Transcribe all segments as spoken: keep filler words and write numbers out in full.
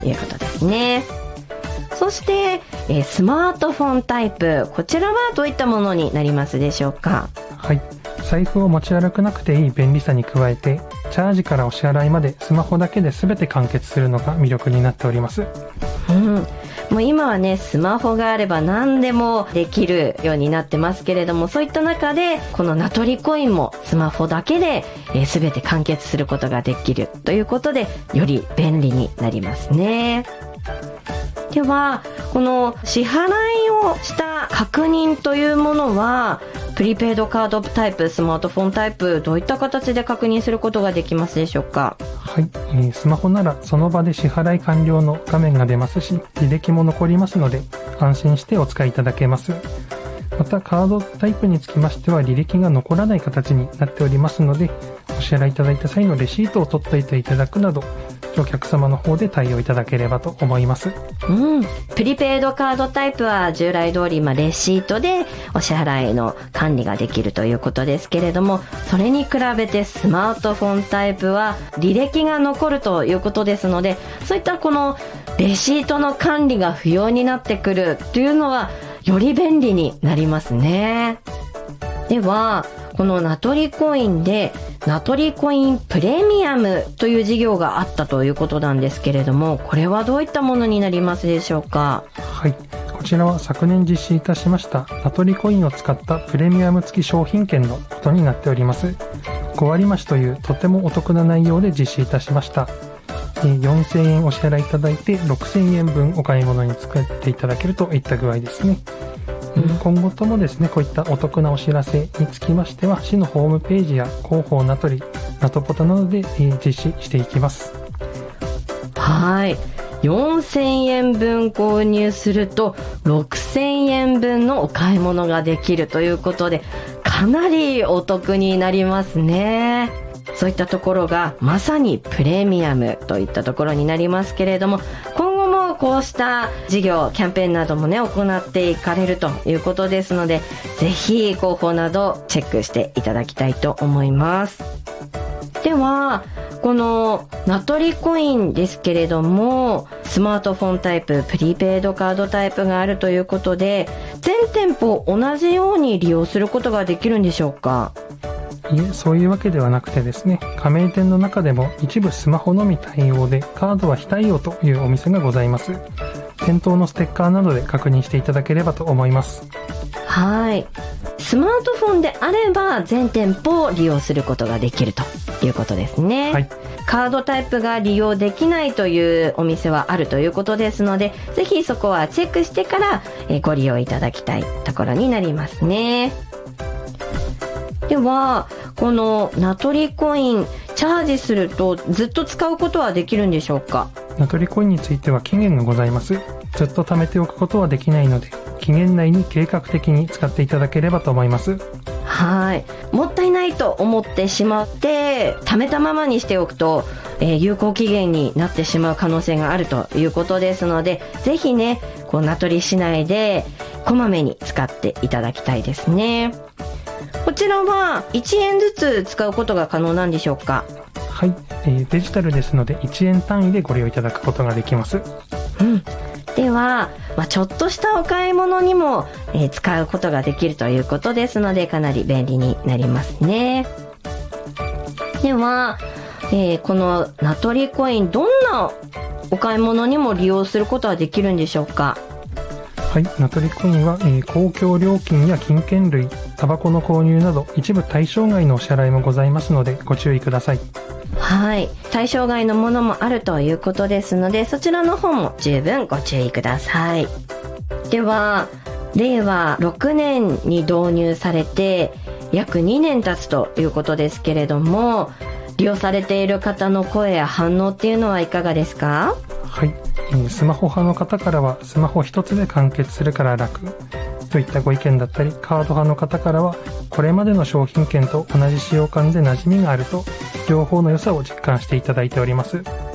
いうことですね。そして、えー、スマートフォンタイプ、こちらはどういったものになりますでしょうか？ はい、財布を持ち歩かなくていい便利さに加えて、チャージからお支払いまでスマホだけで全て完結するのが魅力になっております。 うん、もう今はね、スマホがあれば何でもできるようになってますけれども、そういった中でこのナトリコインもスマホだけで、えー、全て完結することができるということで、より便利になりますね。では、この支払いをした確認というものは、プリペイドカードタイプ、スマートフォンタイプ、どういった形で確認することができますでしょうか？ はい、えー、スマホならその場で支払い完了の画面が出ますし、履歴も残りますので安心してお使いいただけます。またカードタイプにつきましては履歴が残らない形になっておりますので、お支払いいただいた際のレシートを取っておいていただくなど、お客様の方で対応いただければと思います。 うん、プリペイドカードタイプは従来通り、まあ、レシートでお支払いの管理ができるということですけれども、それに比べてスマートフォンタイプは履歴が残るということですので、そういったこのレシートの管理が不要になってくるというのはより便利になりますね。では、このナトリコインでナトリコインプレミアムという事業があったということなんですけれども、これはどういったものになりますでしょうか？ はい、こちらは昨年実施いたしましたナトリコインを使ったプレミアム付き商品券のことになっております。ご割増しというとてもお得な内容で実施いたしました。よんせんえんお支払いいただいてろくせんえんぶんお買い物に使っていただけるといった具合ですね。今後ともですね、こういったお得なお知らせにつきましては、市のホームページや広報ナトリ、ナトポタなどで実施していきます。 はい。よんせんえんぶん購入するとろくせんえんぶんのお買い物ができるということで、かなりお得になりますね。そういったところがまさにプレミアムといったところになりますけれども、今後もこうした事業キャンペーンなどもね行っていかれるということですので、ぜひ広報などチェックしていただきたいと思います。では、このナトリコインですけれども、スマートフォンタイプ、プリペイドカードタイプがあるということで、全店舗同じように利用することができるんでしょうか？ いえ、そういうわけではなくてですね、加盟店の中でも一部スマホのみ対応でカードは非対応というお店がございます。店頭のステッカーなどで確認していただければと思います。 はい。スマートフォンであれば全店舗を利用することができるということですね。 はい。 カードタイプが利用できないというお店はあるということですので、ぜひそこはチェックしてからご利用いただきたいところになりますね。では、このナトリコインチャージするとずっと使うことはできるんでしょうか？ ナトリコインについては期限がございます。ずっと貯めておくことはできないので、期限内に計画的に使っていただければと思います。 はい。もったいないと思ってしまって貯めたままにしておくと、えー、有効期限になってしまう可能性があるということですので、ぜひね、こうナトリ市内でこまめに使っていただきたいですね。こちらはいちえんずつ使うことが可能なんでしょうか？ はい、えー、デジタルですのでいちえん単位でご利用いただくことができます。 うん。では、まあ、ちょっとしたお買い物にも、えー、使うことができるということですので、かなり便利になりますね。では、えー、このナトリコイン、どんなお買い物にも利用することはできるんでしょうか？ はい、ナトリコインは、えー、公共料金や金券類、タバコの購入など一部対象外のお支払いもございますのでご注意ください。 はい、対象外のものもあるということですので、そちらの方も十分ご注意ください。では、れいわろくねんに導入されて約にねん経つということですけれども、利用されている方の声や反応っていうのはいかがですか？ はい、スマホ派の方からはスマホ一つで完結するから楽といったご意見だったり、カード派の方からはこれまでの商品券と同じ使用感で馴染みがあると、両方の良さを実感していただいております。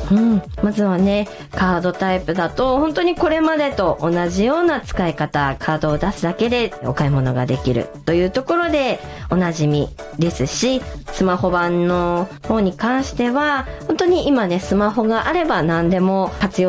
うん、まずはね、カードタイプだと本当にこれまでと同じような使い方、カードを出すだけでお買い物ができるというところでおなじみですし、スマホ版の方に関しては本当に今ね、スマホがあれば何でも活用